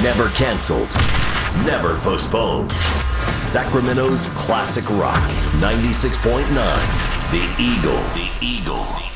Never canceled, never postponed. Sacramento's classic rock, 96.9, The Eagle. The Eagle.